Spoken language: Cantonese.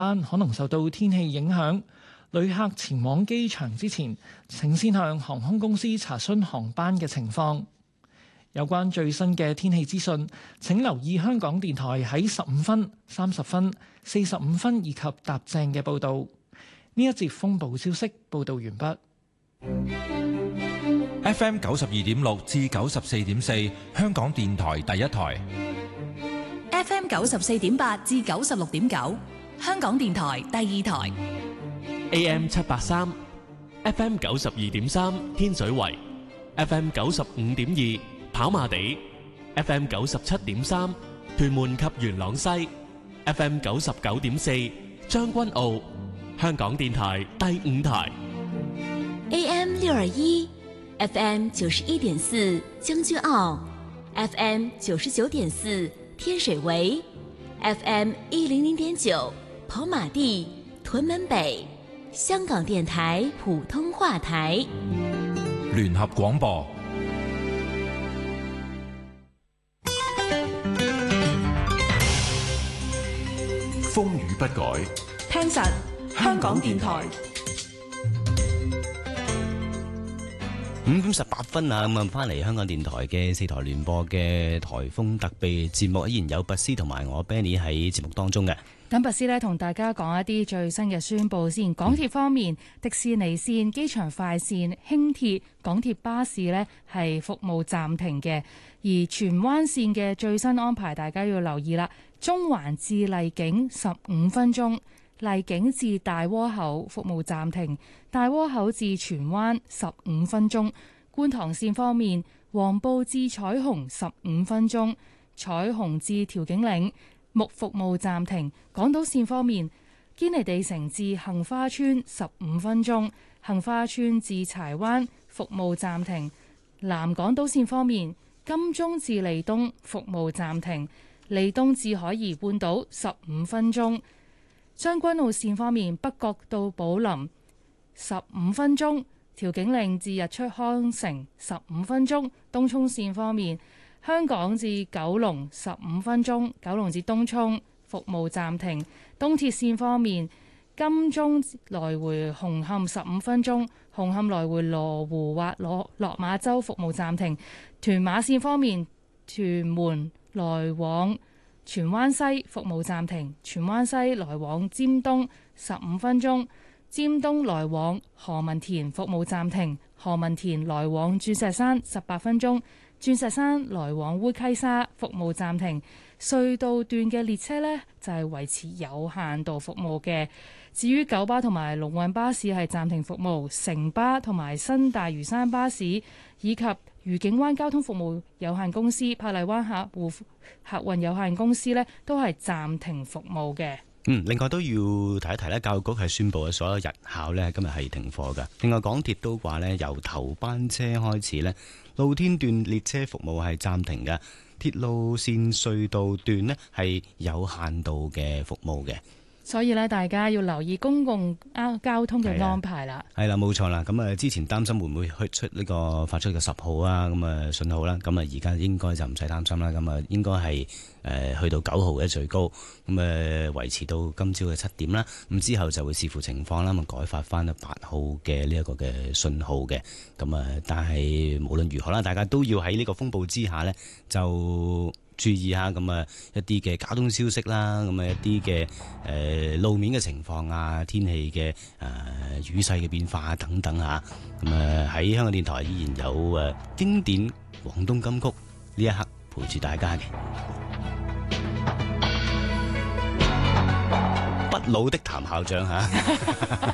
可能受到天氣影響，旅客前往機場之前，請先向航空公司查詢航班嘅情況。有關最新嘅天氣資訊，請留意香港電台喺15分、30分、45分以及踏正嘅報導。呢一節風暴消息報導完畢。 FM 92.6至94.4，香港電台第一台。 FM 94.8至96.9，香港電台第二台。 AM 783 FM 92.3天水圍 FM 95.2跑馬地 FM 97.3屯門及元朗西 FM 99.4將軍澳，香港電台第五台。 AM 621 FM 91.4將軍澳 FM 99.4天水圍 FM 100.9跑馬地屯門北，香港電台普通話台。 聯合廣播。 風雨不改， 聽實香港電台。 5點18分啊，咁啊翻嚟香港電台嘅4台聯播嘅颱風特備節目，依然有拔斯同埋我 Benny 喺節目當中嘅。 等拔斯呢同大家講一啲最新嘅宣佈先。港鐵方面，迪士尼線、機場快線、輕鐵、港鐵巴士呢係服務暫停嘅，而荃灣線嘅最新安排大家要留意啦。中環至荔景15分鐘，荔景至大窩口服務暫停，大窩口至荃灣15分鐘。觀塘線方面，黃埔至彩虹15分鐘，彩虹至調景嶺木服務暫停。港島線方面，堅尼地城至杏花邨15分鐘，杏花邨至柴灣服務暫停。南港島線方面，金鐘至利東服務暫停，利東至海怡半島15分鐘。將軍澳線方面，北角到寶林15分鐘，調景嶺至日出康城15分鐘。東涌線方面，香港至九龍15分鐘，九龍至東涌服務暫停。東鐵線方面，金鐘來回紅磡15分鐘，紅磡來回羅湖或落馬洲服務暫停。屯馬線方面，屯門來往荃灣西服務暫停，荃灣西來往尖東15分鐘，尖東來往何文田服務暫停，何文田來往鑽石山18分鐘，鑽石山來往烏溪沙服務暫停。隧道段嘅列車呢，就係維持有限度服務嘅。至於九巴同埋龍運巴士係暫停服務，城巴同埋新大嶼山巴士以及愉景灣交通服務有限公司、珀麗灣客戶客運有限公司呢，都係暫停服務嘅。 另外都要提一提咧，教育局係宣布嘅所有日校呢，今日係停課㗎。另外港鐵都話呢，由頭班車開始呢，露天段列車服務係暫停嘅，鐵路線隧道段呢係有限度嘅服務嘅。 所以咧，大家要留意公共交通嘅安排啦。 係啦，冇錯啦。咁啊，之前擔心會唔會出呢個發出嘅10號啊，咁啊信號啦。咁啊，而家應該就唔使擔心啦。咁啊，應該係去到9號嘅最高，咁維持到今朝嘅7點啦。咁之後就會視乎情況啦，咁改發翻8號嘅呢一個嘅信號嘅。咁啊，但係無論如何啦，大家都要喺呢個風暴之下呢，就注意下咁啊一啲嘅交通消息啦，咁啊一啲嘅路面嘅情況啊，天氣嘅雨勢嘅變化等等嚇。咁啊喺香港電台依然有經典廣東金曲呢一刻陪住大家嘅不老的譚校長嚇。